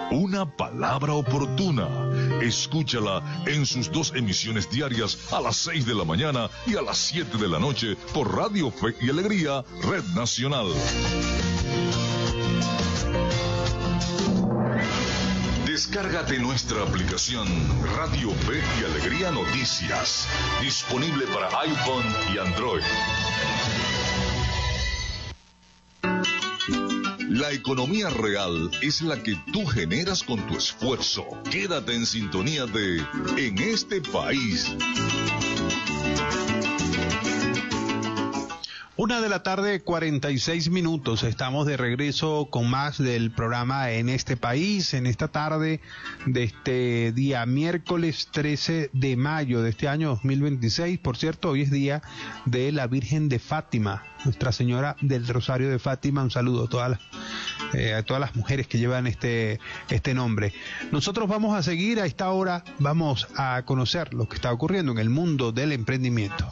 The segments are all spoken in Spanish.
Una palabra oportuna. Escúchala en sus 2 emisiones diarias a las 6 de la mañana y a las 7 de la noche por Radio Fe y Alegría, Red Nacional. Descárgate nuestra aplicación Radio Fe y Alegría Noticias, disponible para iPhone y Android. La economía real es la que tú generas con tu esfuerzo. Quédate en sintonía de En este país. 1:46 p.m. Estamos de regreso con más del programa En este país, en esta tarde de este día miércoles 13 de mayo de este año 2026. Por cierto, hoy es día de la Virgen de Fátima, Nuestra Señora del Rosario de Fátima. Un saludo a todas las mujeres que llevan este nombre. Nosotros vamos a seguir a esta hora, vamos a conocer lo que está ocurriendo en el mundo del emprendimiento.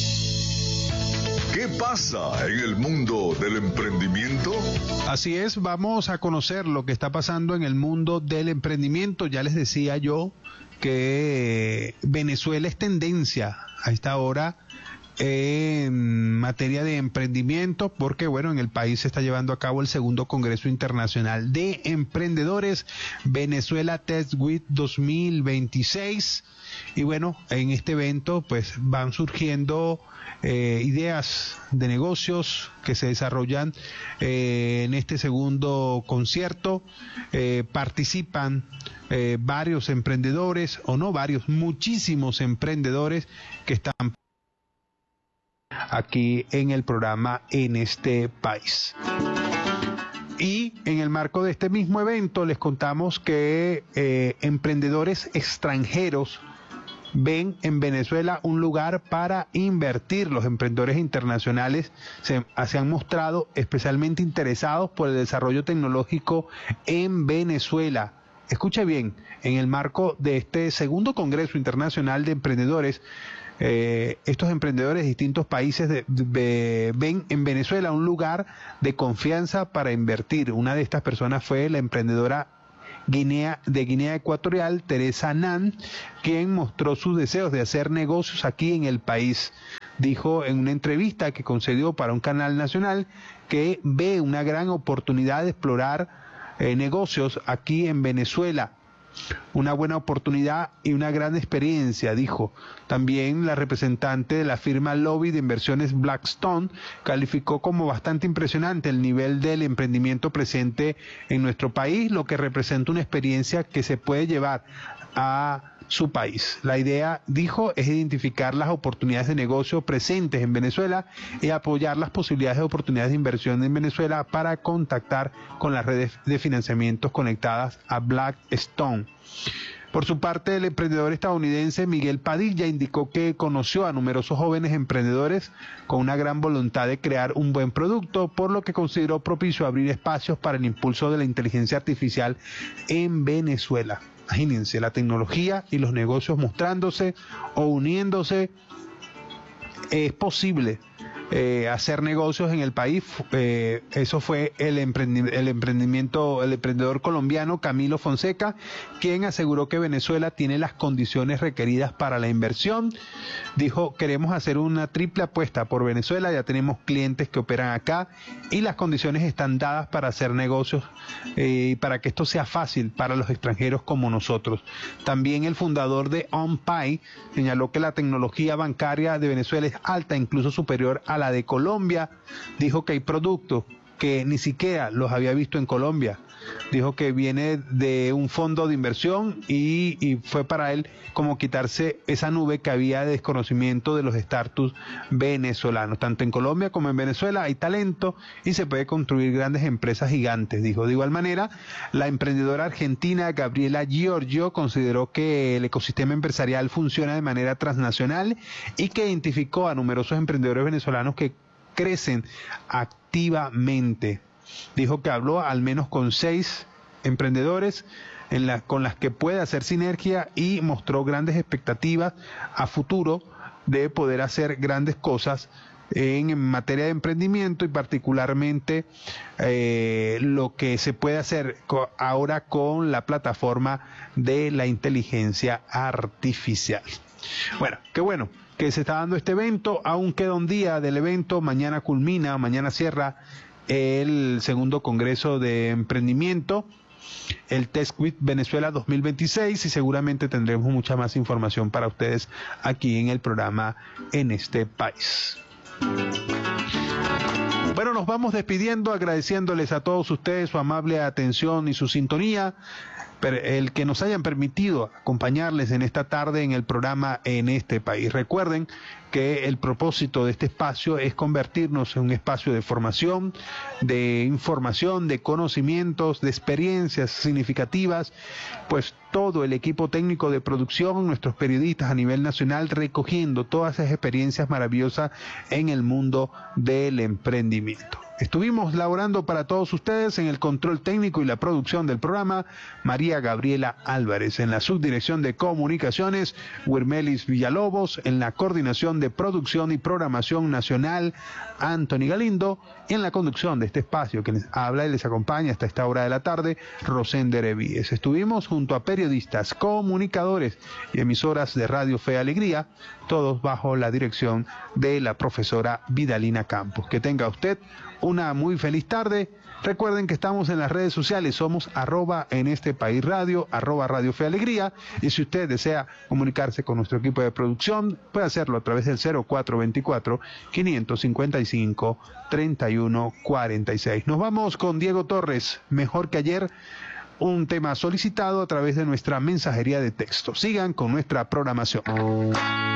¿Qué pasa en el mundo del emprendimiento? Así es, vamos a conocer lo que está pasando en el mundo del emprendimiento. Ya les decía yo que Venezuela es tendencia a esta hora en materia de emprendimiento, porque bueno, en el país se está llevando a cabo el segundo Congreso Internacional de Emprendedores, Venezuela Tech Week 2026, y bueno, en este evento pues van surgiendo ideas de negocios que se desarrollan en este segundo concierto. Participan varios emprendedores, o no varios, muchísimos emprendedores que están aquí en el programa En este país. Y en el marco de este mismo evento les contamos que emprendedores extranjeros ven en Venezuela un lugar para invertir. Los emprendedores internacionales se han mostrado especialmente interesados por el desarrollo tecnológico en Venezuela. Escuche bien, en el marco de este segundo Congreso Internacional de Emprendedores, estos emprendedores de distintos países ven en Venezuela un lugar de confianza para invertir. Una de estas personas fue la emprendedora de Guinea Ecuatorial, Teresa Nan, quien mostró sus deseos de hacer negocios aquí en el país. Dijo en una entrevista que concedió para un canal nacional que ve una gran oportunidad de explorar negocios aquí en Venezuela. Una buena oportunidad y una gran experiencia, dijo. También la representante de la firma lobby de inversiones Blackstone calificó como bastante impresionante el nivel del emprendimiento presente en nuestro país, lo que representa una experiencia que se puede llevar a su país. La idea, dijo, es identificar las oportunidades de negocio presentes en Venezuela y apoyar las posibilidades de oportunidades de inversión en Venezuela para contactar con las redes de financiamientos conectadas a Blackstone. Por su parte, el emprendedor estadounidense Miguel Padilla indicó que conoció a numerosos jóvenes emprendedores con una gran voluntad de crear un buen producto, por lo que consideró propicio abrir espacios para el impulso de la inteligencia artificial en Venezuela. Imagínense, la tecnología y los negocios mostrándose o uniéndose. Es posible hacer negocios en el país. Eso fue el emprendedor colombiano Camilo Fonseca, quien aseguró que Venezuela tiene las condiciones requeridas para la inversión. Dijo, queremos hacer una triple apuesta por Venezuela, ya tenemos clientes que operan acá y las condiciones están dadas para hacer negocios y para que esto sea fácil para los extranjeros como nosotros. También el fundador de OnPay señaló que la tecnología bancaria de Venezuela es alta, incluso superior a la de Colombia. Dijo que hay productos que ni siquiera los había visto en Colombia. Dijo que viene de un fondo de inversión y fue para él como quitarse esa nube que había de desconocimiento de los startups venezolanos. Tanto en Colombia como en Venezuela hay talento y se puede construir grandes empresas gigantes, dijo. De igual manera, la emprendedora argentina Gabriela Giorgio consideró que el ecosistema empresarial funciona de manera transnacional y que identificó a numerosos emprendedores venezolanos que crecen activamente. Dijo que habló al menos con 6 emprendedores con las que puede hacer sinergia y mostró grandes expectativas a futuro de poder hacer grandes cosas en materia de emprendimiento y particularmente lo que se puede hacer ahora con la plataforma de la inteligencia artificial. Bueno, qué bueno que se está dando este evento. Aún queda un día del evento. Mañana culmina, mañana cierra el segundo Congreso de Emprendimiento, el TechWeek Venezuela 2026, y seguramente tendremos mucha más información para ustedes aquí en el programa En este País. Bueno, nos vamos despidiendo, agradeciéndoles a todos ustedes su amable atención y su sintonía, el que nos hayan permitido acompañarles en esta tarde en el programa En este País. Recuerden que el propósito de este espacio es convertirnos en un espacio de formación, de información, de conocimientos, de experiencias significativas, pues todo el equipo técnico de producción, nuestros periodistas a nivel nacional, recogiendo todas esas experiencias maravillosas en el mundo del emprendimiento. Estuvimos laborando para todos ustedes en el control técnico y la producción del programa, María Gabriela Álvarez, en la subdirección de comunicaciones, Wirmelis Villalobos, en la coordinación de producción y programación nacional, Anthony Galindo, y en la conducción de este espacio que les habla y les acompaña hasta esta hora de la tarde, Rosender Evíes. Estuvimos junto a periodistas, comunicadores y emisoras de Radio Fe y Alegría, todos bajo la dirección de la profesora Vidalina Campos. Que tenga usted una muy feliz tarde. Recuerden que estamos en las redes sociales, somos @enestepaisradio, @Radio Fe Alegría, y si usted desea comunicarse con nuestro equipo de producción, puede hacerlo a través del 0424-555-3146. Nos vamos con Diego Torres, Mejor que ayer, un tema solicitado a través de nuestra mensajería de texto. Sigan con nuestra programación.